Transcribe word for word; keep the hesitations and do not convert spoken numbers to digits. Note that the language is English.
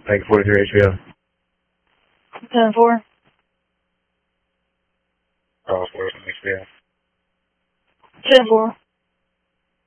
Tank forty-three H B O. ten four. Cross four, H B O. ten four.